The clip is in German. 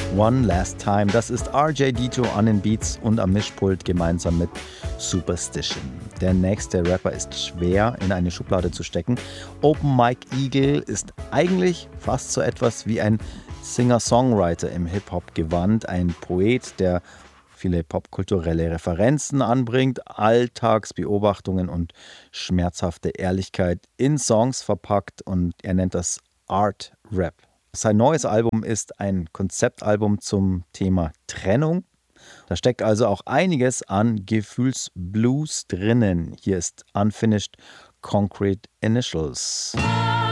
One Last Time. Das ist RJ Dito an den Beats und am Mischpult gemeinsam mit Superstition. Der nächste Rapper ist schwer in eine Schublade zu stecken. Open Mike Eagle ist eigentlich fast so etwas wie ein Singer-Songwriter im Hip-Hop-Gewand, ein Poet, der viele popkulturelle Referenzen anbringt, Alltagsbeobachtungen und schmerzhafte Ehrlichkeit in Songs verpackt, und er nennt das Art Rap. Sein neues Album ist ein Konzeptalbum zum Thema Trennung. Da steckt also auch einiges an Gefühlsblues drinnen. Hier ist Unfinished Concrete Initials.